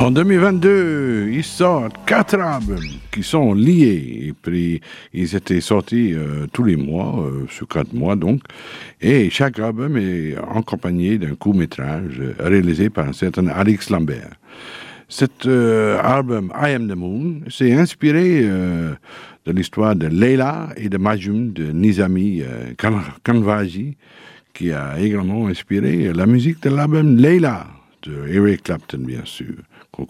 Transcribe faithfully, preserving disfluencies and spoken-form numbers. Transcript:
En deux mille vingt-deux, ils sortent quatre albums qui sont liés. Et puis, ils étaient sortis euh, tous les mois, euh, sur quatre mois donc. Et chaque album est accompagné d'un court-métrage euh, réalisé par un certain Alex Lambert. Cet euh, album, I Am the Moon, s'est inspiré euh, de l'histoire de Leila et de Majum de Nizami euh, Kanvaji, qui a également inspiré la musique de l'album Leila de Eric Clapton, bien sûr.